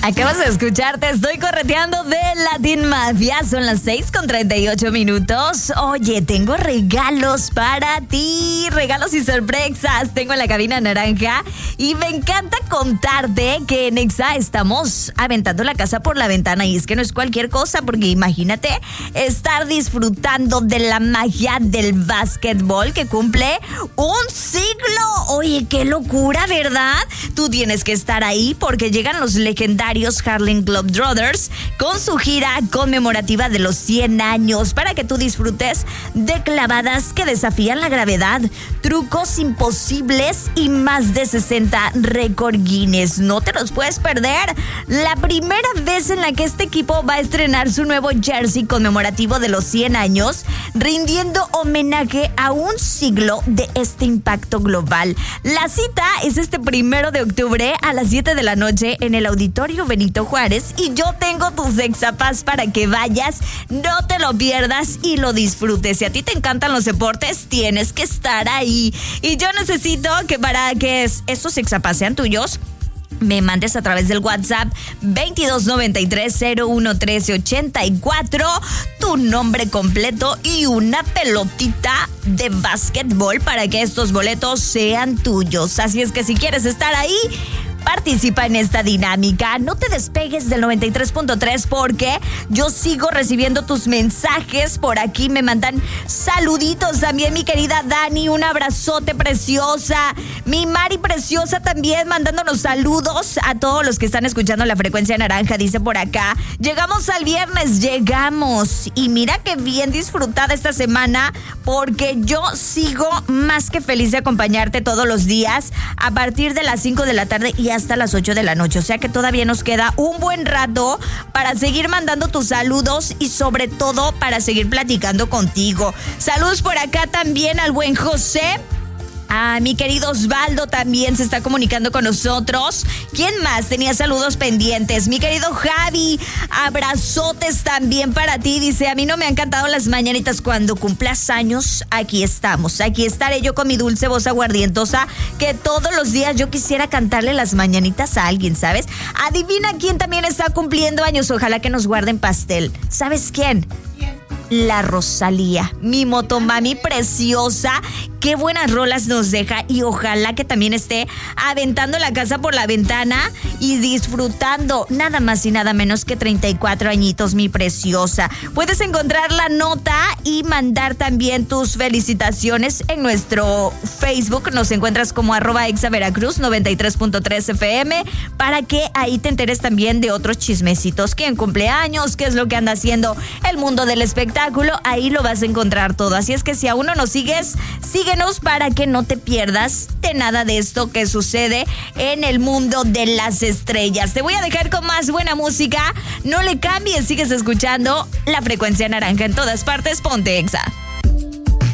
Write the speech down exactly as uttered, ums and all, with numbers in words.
Acabas de escuchar, te estoy correteando de Latin Mafia. Son las seis con treinta y ocho minutos. Oye, tengo regalos para ti. Regalos y sorpresas. Tengo en la cabina naranja. Y me encanta contarte que en Exa estamos aventando la casa por la ventana. Y es que no es cualquier cosa, porque imagínate estar disfrutando de la magia del básquetbol que cumple un siglo. Oye, qué locura, ¿verdad? Tú tienes que estar ahí porque llegan los legendarios Harlem Globetrotters con su gira conmemorativa de los cien años para que tú disfrutes de clavadas que desafían la gravedad, trucos imposibles y más de sesenta récord Guinness. No te los puedes perder. La primera vez en la que este equipo va a estrenar su nuevo jersey conmemorativo de los cien años, rindiendo homenaje a un siglo de este impacto global. La cita es este primero de octubre a las siete de la noche en el Auditorio Benito Juárez, y yo tengo tus exapas para que vayas, no te lo pierdas y lo disfrutes. Si a ti te encantan los deportes, tienes que estar ahí. Y yo necesito que para que estos exapas sean tuyos, me mandes a través del WhatsApp veintidós noventa y tres cero uno trece ochenta y cuatro tu nombre completo y una pelotita de básquetbol para que estos boletos sean tuyos. Así es que si quieres estar ahí, participa en esta dinámica. No te despegues del noventa y tres punto tres porque yo sigo recibiendo tus mensajes. Por aquí me mandan saluditos también mi querida Dani, un abrazote preciosa. Mi Mari preciosa también mandándonos saludos a todos los que están escuchando la frecuencia naranja. Dice por acá, llegamos al viernes, llegamos. Y mira qué bien disfrutada esta semana, porque yo sigo más que feliz de acompañarte todos los días a partir de las cinco de la tarde y hasta las ocho de la noche, o sea que todavía nos queda un buen rato para seguir mandando tus saludos y sobre todo para seguir platicando contigo. Saludos por acá también al buen José. Ah, mi querido Osvaldo también se está comunicando con nosotros. ¿Quién más tenía saludos pendientes? Mi querido Javi, abrazotes también para ti. Dice, a mí no me han cantado las mañanitas. Cuando cumplas años, aquí estamos. Aquí estaré yo con mi dulce voz aguardientosa, que todos los días yo quisiera cantarle las mañanitas a alguien, ¿sabes? Adivina quién también está cumpliendo años. Ojalá que nos guarden pastel. ¿Sabes quién? La Rosalía, mi motomami preciosa. Qué buenas rolas nos deja, y ojalá que también esté aventando la casa por la ventana y disfrutando nada más y nada menos que treinta y cuatro añitos, mi preciosa. Puedes encontrar la nota y mandar también tus felicitaciones en nuestro Facebook. Nos encuentras como arroba Exa Veracruz noventa y tres punto tres F M para que ahí te enteres también de otros chismecitos. ¿Quién cumpleaños? ¿Qué es lo que anda haciendo el mundo del espectáculo? Ahí lo vas a encontrar todo. Así es que si aún no nos sigues, síguenos para que no te pierdas de nada de esto que sucede en el mundo de las estrellas. Te voy a dejar con más buena música. No le cambies, sigues escuchando la frecuencia naranja en todas partes. Ponte Exa.